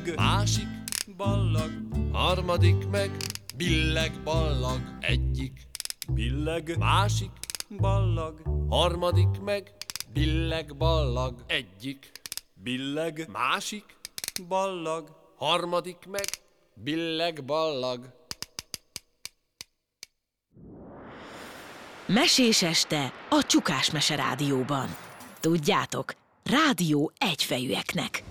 másik ballag, harmadik meg billeg ballag. Egyik billeg, másik ballag, harmadik meg billeg ballag. Egyik billeg, másik ballag, harmadik meg billeg ballag. Mesés este a Csukás Mese Rádióban. Tudjátok, rádió egyfejűeknek.